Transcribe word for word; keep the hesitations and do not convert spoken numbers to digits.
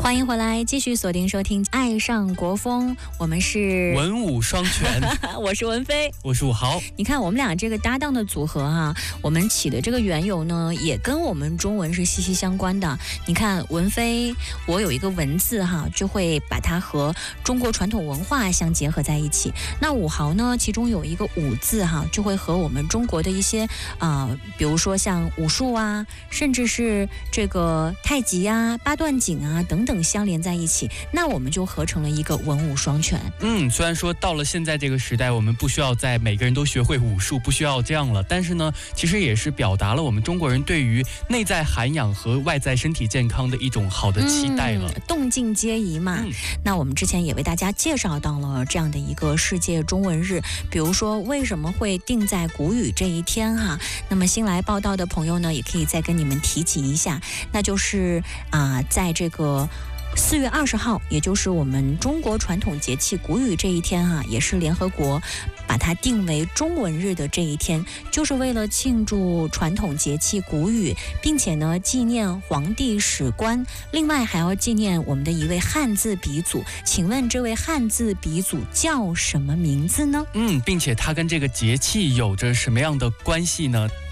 欢迎回来，继续锁定收听《爱上国风》，我们是文武双全， 我是文飞， 我是武豪。 你看我们俩这个搭档的组合啊，我们起的这个缘由呢，也跟我们中文是息息相关的。你看文飞，我有一个文字哈，就会把它和中国传统文化相结合在一起。那武豪呢，其中有一个武字哈，就会和我们中国的一些啊、呃，比如说像武术啊，甚至是这个太极啊、八段锦啊等等相连在一起，那我们就合成了一个文武双全。 嗯，虽然说到了现在这个时代，我们不需要在每个人都学会武术，不需要这样了，但是呢，其实也是表达了我们中国人对于内在涵养和外在身体健康的一种好的期待了。 嗯、动静皆宜嘛、嗯。那我们之前也为大家介绍到了这样的一个世界中文日，比如说为什么会定在谷雨这一天哈？那么新来报道的朋友呢，也可以再跟你们提及一下，那就是啊、呃，在这个四月二十号，也就是我们中国传统节气谷雨这一天啊，也是联合国把它定为中文日的这一天，就是为了庆祝传统节气谷雨，并且呢纪念皇帝史官，另外还要纪念我们的一位汉字鼻祖。请问这位汉字鼻祖叫什么名字呢？ 嗯，并且他跟这个节气有着什么样的关系呢？